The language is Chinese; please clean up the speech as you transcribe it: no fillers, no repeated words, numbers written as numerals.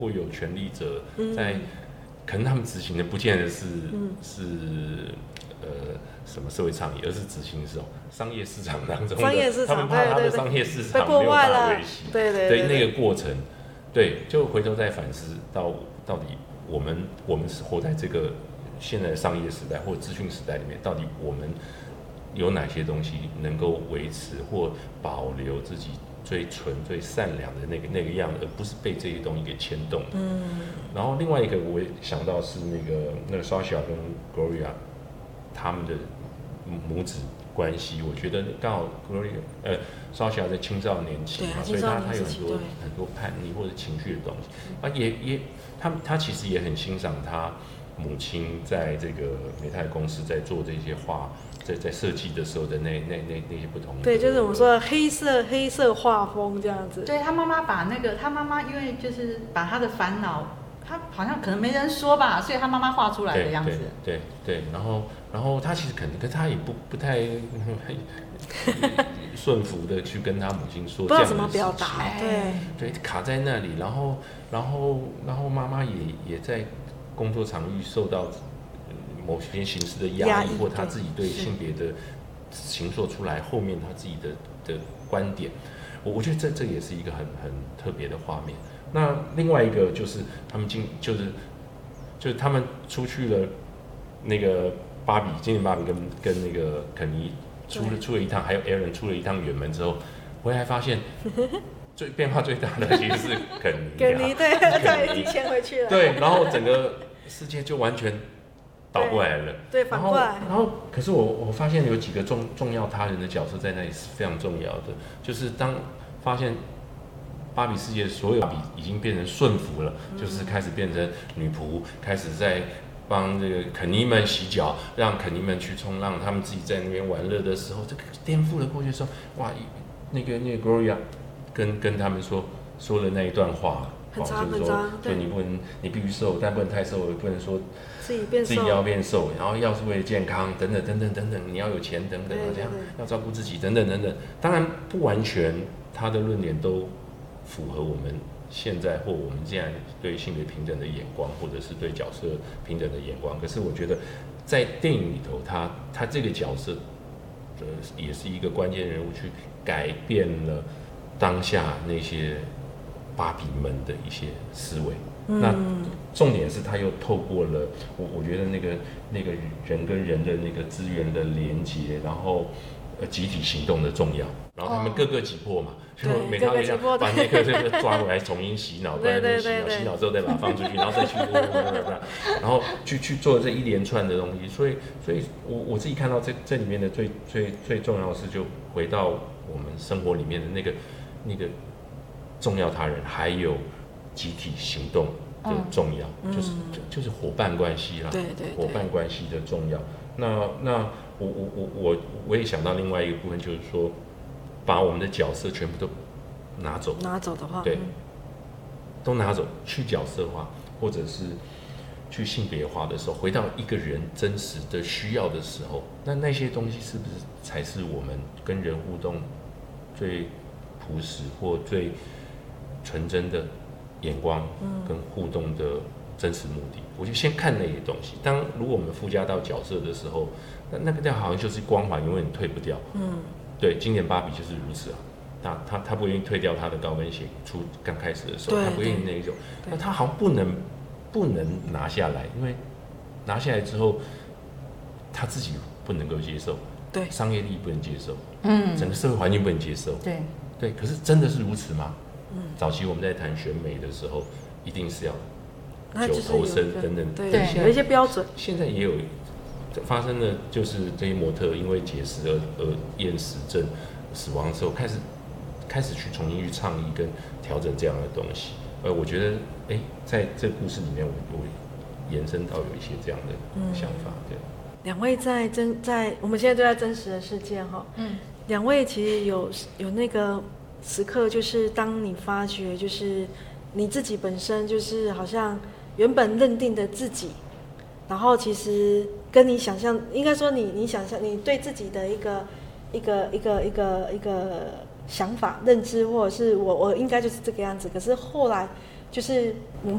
或有权力者在，可能他们执行的不见得是什么社会倡议，而是执行这种商业市场当中的， 商业市场， 他们怕他的商业市场被破坏了， 对那个过程，对，就回头再反思到底我们是活在这个现在的商业时代或资讯时代里面，到底我们有哪些东西能够维持或保留自己最纯最善良的那个样子，而不是被这些东西给牵动。然后另外一个我也想到是那个 Sasha 跟 Gloria 他们的母子关系，我觉得刚好 Sasha 在青少年期嘛，所以他有很多叛逆或者情绪的东西，他其实也很欣赏他母亲在这个美泰公司在做这些画。在设计的时候的那些不同的， 对，就是我们说的黑色画风这样子。 对，他妈妈因为就是把他的烦恼，他好像可能没人说吧，所以他妈妈画出来的样子。 对，然后他其实可他也不太顺服的去跟他母亲说这样的事情，不知道怎么表达，对，卡在那里，然后妈妈也在工作场域受到某些形式的压抑，或他自己对性别的形塑出来，后面他自己的观点，我觉得这也是一个很特别的画面。那另外一个就是他们就是他们出去了，那个今年芭比跟那个肯尼出了一趟，还有 Aaron 出了一趟远门之后，回来发现变化最大的其实是肯尼， 对，他已经迁回去了， 对，然后整个世界就完全倒过来了， 对，反过来。 然后，可是我发现有几个重要他人的角色在那里是非常重要的，就是当发现芭比世界所有芭比已经变成顺服了，就是开始变成女仆，开始在帮这个肯尼们洗脚，让肯尼们去冲浪，他们自己在那边玩乐的时候，这个颠覆了过去的时候，哇，那个 Gloria 跟他们说了那一段话。 很长， 对，你必须瘦，但不能太瘦，也不能说自己要变瘦，然后要是为了健康，等等，你要有钱，等等，这样要照顾自己，等等。当然不完全，他的论点都符合我们现在或我们现在对性别平等的眼光，或者是对角色平等的眼光。可是我觉得在电影里头，他这个角色也是一个关键人物，去改变了当下那些芭比们的一些思维，那重点是他又透过了我觉得那个人跟人的那个资源的连接，然后集体行动的重要，然后他们各个击破嘛，就每趟就这样把那个抓回来重新洗脑，洗脑之后再把它放出去，然后再去然后去做这一连串的东西，所以我自己看到这里面的最重要的是，就回到我们生活里面的那个重要他人，还有集体行动的重要，就是伙伴关系啦， 对， 伙伴关系的重要。那我也想到另外一个部分，就是说，把我们的角色全部都拿走的话， 对，都拿走，去角色化，或者是去性别化的时候，回到一个人真实的需要的时候，那些东西是不是才是我们跟人互动最朴实或最纯真的眼光跟互动的真实目的？我就先看那些东西。如果我们附加到角色的时候，那个好像就是光环，永远退不掉。对，经典芭比就是如此啊。他不愿意退掉他的高跟鞋，刚开始的时候，他不愿意那一种。那他好像不能拿下来，因为拿下来之后，他自己不能够接受， 对， 商业利益不能接受，整个社会环境不能接受，对。可是真的是如此吗？早期我们在谈选美的时候，一定是要九头身等等， 对，有一些标准。 现在也有发生的，就是这些模特因为结石而厌食症死亡的时候，开始去重新去倡议跟调整这样的东西。我觉得，在这个故事里面，我延伸到有一些这样的想法。对， 两位在我们现在都在真实的世界哈，两位其实有那个时刻，就是当你发觉，就是你自己本身就是好像原本认定的自己，然后其实跟你想象，应该说你想象你对自己的一个想法认知，或者是我应该就是这个样子，可是后来就是我们